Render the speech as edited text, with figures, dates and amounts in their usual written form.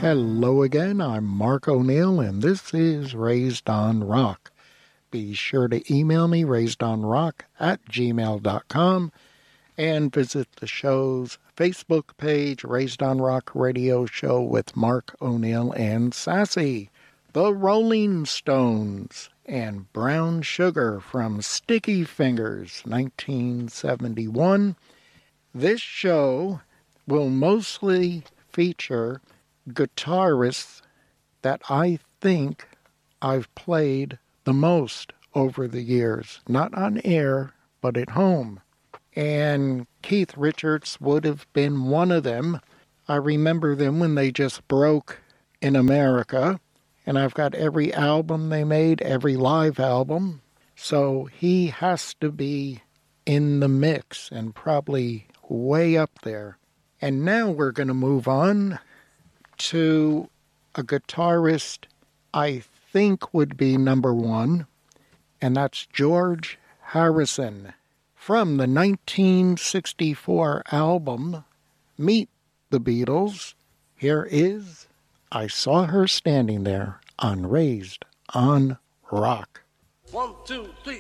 Hello again, I'm Mark O'Neill, and this is Raised on Rock. Be sure to email me, raisedonrock@gmail.com, and visit the show's Facebook page, Raised on Rock Radio Show with Mark O'Neill and Sassy. The Rolling Stones and Brown Sugar from Sticky Fingers, 1971. This show will mostly feature guitarists that I think I've played the most over the years. Not on air, but at home. And Keith Richards would have been one of them. I remember them when they just broke in America. And I've got every album they made, every live album. So he has to be in the mix and probably way up there. And now we're going to move on to a guitarist I think would be number one, and that's George Harrison. From the 1964 album, Meet the Beatles, here is I Saw Her Standing There on Raised on Rock. 1, 2, 3.